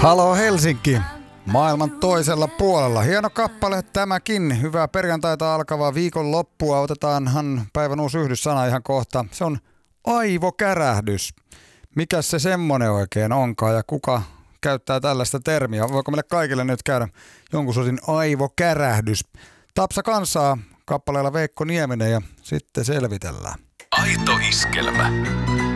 Halo Helsinki, maailman toisella puolella. Hieno kappale tämäkin. Hyvää perjantaita alkavaa viikonloppua. Otetaanhan päivän uusi yhdyssana ihan kohta. Se on aivokärähdys. Mikäs se semmonen oikein onkaan ja kuka käyttää tällaista termiä? Voiko meille kaikille nyt käydä jonkun sortin aivokärähdys? Tapsa kansaa kappaleella Veikko Nieminen ja sitten selvitellään. Aito iskelmä.